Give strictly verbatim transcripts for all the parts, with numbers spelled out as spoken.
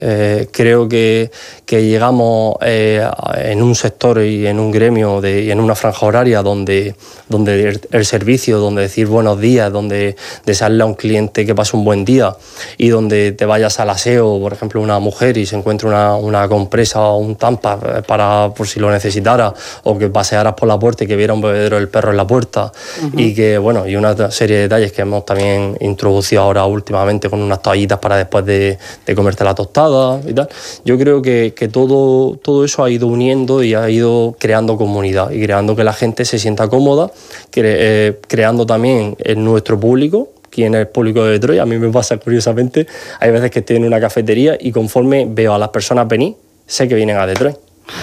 Eh, creo que, que llegamos eh, en un sector y en un gremio de, y en una franja horaria donde, donde el, el servicio, donde decir buenos días, donde desearle a un cliente que pase un buen día y donde te vayas al aseo, por ejemplo, una mujer y se encuentre una, una compresa o un tampa para por si lo necesitara, o que pasearas por la puerta y que viera un bebedero del perro en la puerta. Uh-huh. Y que, bueno, y una serie de detalles que hemos también introducido ahora últimamente con unas toallitas para después de, de comerte la tostada y tal. Yo creo que, que todo, todo eso ha ido uniendo y ha ido creando comunidad y creando que la gente se sienta cómoda, cre, eh, creando también en nuestro público. Quién es el público de Detroit. A mí me pasa curiosamente, hay veces que estoy en una cafetería y conforme veo a las personas venir, sé que vienen a Detroit.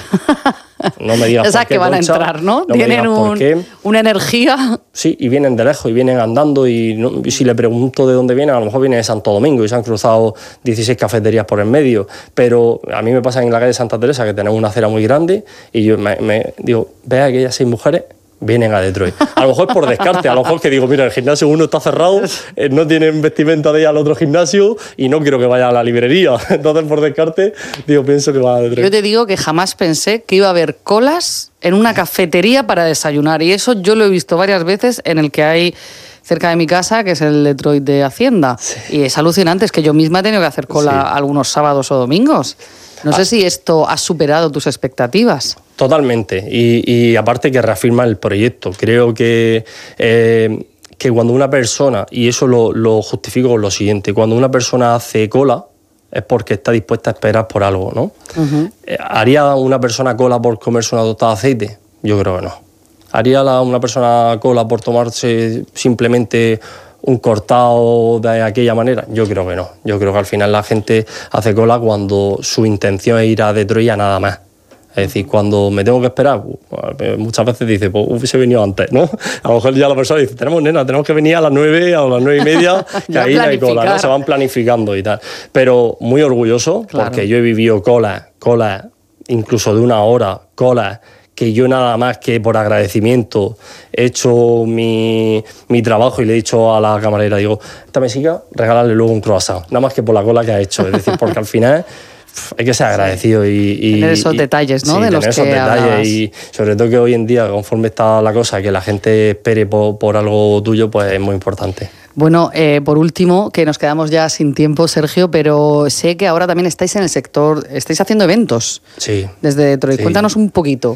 No me digas o sea, por qué, que van Concha, a entrar, ¿no? no Tienen un, una energía. Sí, y vienen de lejos y vienen andando y, no, y si le pregunto de dónde vienen, a lo mejor vienen de Santo Domingo y se han cruzado dieciséis cafeterías por el medio. Pero a mí me pasa en la calle Santa Teresa que tenemos una acera muy grande y yo me, me digo, ve a aquellas seis mujeres, vienen a Detroit. A lo mejor por descarte, a lo mejor que digo, mira, el gimnasio uno está cerrado, eh, no tienen vestimenta de ir al otro gimnasio y no quiero que vaya a la librería. Entonces, por descarte, digo, pienso que va a Detroit. Yo te digo que jamás pensé que iba a haber colas en una cafetería para desayunar, y eso yo lo he visto varias veces en el que hay cerca de mi casa, que es el Detroit de Hacienda. Sí. Y es alucinante, es que yo misma he tenido que hacer cola sí. algunos sábados o domingos. No ah. sé si esto ha superado tus expectativas. Totalmente, y, y aparte que reafirma el proyecto. Creo que, eh, que cuando una persona, y eso lo, lo justifico con lo siguiente, cuando una persona hace cola es porque está dispuesta a esperar por algo, ¿no? Uh-huh. ¿Haría una persona cola por comerse una tostada de aceite? Yo creo que no. ¿Haría la, una persona cola por tomarse simplemente un cortado de aquella manera? Yo creo que no. Yo creo que al final la gente hace cola cuando su intención es ir a Detroit a nada más. Es decir, cuando me tengo que esperar, muchas veces dice, pues hubiese venido antes, ¿no? A lo mejor ya la persona dice, tenemos nena, tenemos que venir a las nueve, a las nueve y media, que ahí no hay cola, ¿no? Se van planificando y tal. Pero muy orgulloso, claro. Porque yo he vivido colas, colas, incluso de una hora, colas, que yo nada más que por agradecimiento he hecho mi, mi trabajo y le he dicho a la camarera, digo, esta mesica, regalarle luego un croissant, nada más que por la cola que ha hecho. Es decir, porque al final hay que ser agradecido y, y tener esos y, detalles, ¿no? Sí, de los esos que detalles hablabas. Y sobre todo que hoy en día, conforme está la cosa, que la gente espere por, por algo tuyo, pues es muy importante. Bueno, eh, por último, que nos quedamos ya sin tiempo, Sergio, pero sé que ahora también estáis en el sector, estáis haciendo eventos. Sí. Desde Detroit. Sí. Cuéntanos un poquito.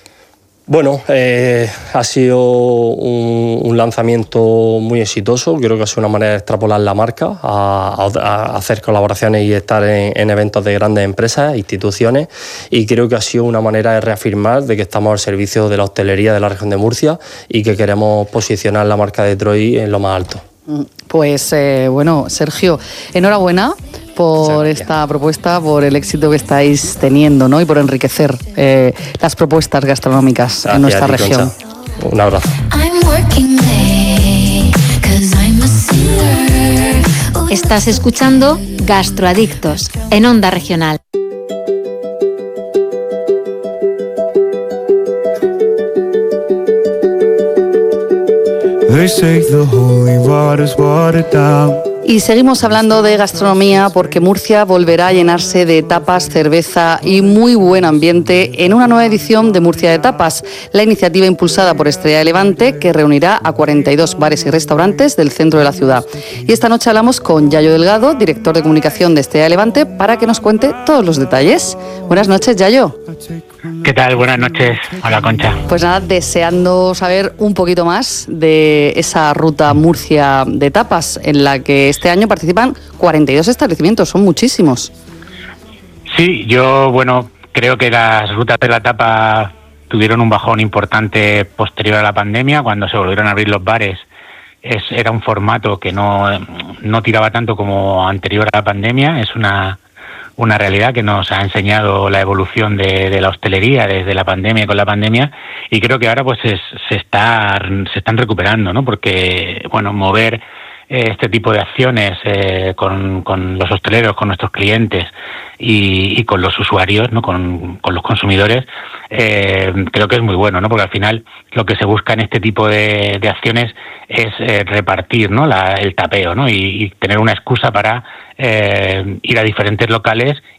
Bueno, eh, ha sido un, un lanzamiento muy exitoso. Creo que ha sido una manera de extrapolar la marca, a, a hacer colaboraciones y estar en, en eventos de grandes empresas, instituciones, y creo que ha sido una manera de reafirmar de que estamos al servicio de la hostelería de la región de Murcia y que queremos posicionar la marca de Detroit en lo más alto. Pues eh, bueno, Sergio, enhorabuena por esta propuesta, por el éxito que estáis teniendo, ¿no? Y por enriquecer eh, las propuestas gastronómicas Gracias en nuestra ti, región. Concha. Un abrazo. Estás escuchando Gastroadictos en Onda Regional. They say the holy water's watered down. Y seguimos hablando de gastronomía porque Murcia volverá a llenarse de tapas, cerveza y muy buen ambiente en una nueva edición de Murcia de Tapas, la iniciativa impulsada por Estrella de Levante que reunirá a cuarenta y dos bares y restaurantes del centro de la ciudad. Y esta noche hablamos con Yayo Delgado, director de comunicación de Estrella de Levante, para que nos cuente todos los detalles. Buenas noches, Yayo. ¿Qué tal? Buenas noches. Hola, Concha. Pues nada, deseando saber un poquito más de esa ruta Murcia de Tapas en la que este año participan cuarenta y dos establecimientos, son muchísimos. Sí, yo, bueno, creo que las rutas de la tapa tuvieron un bajón importante posterior a la pandemia, cuando se volvieron a abrir los bares. Es, era un formato que no, no tiraba tanto como anterior a la pandemia. Es una, una realidad que nos ha enseñado la evolución de, de la hostelería desde la pandemia y con la pandemia, y creo que ahora pues es, se, está, se están recuperando, ¿no? Porque, bueno, mover este tipo de acciones eh, con, con los hosteleros, con nuestros clientes, y, y con los usuarios, ¿no? Con, con los consumidores, eh, creo que es muy bueno, ¿no? Porque al final lo que se busca en este tipo de, de acciones es eh, repartir, ¿no? La, el tapeo, ¿no? Y, y tener una excusa para eh, ir a diferentes locales